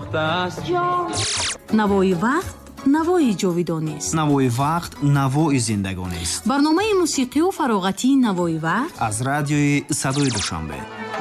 ساختست جان. навои вақт навои ҷовидонист. навои вақт навои зиндагонист. барномаи мусиқию фароғатии навои вақт аз радиои садои душанбе.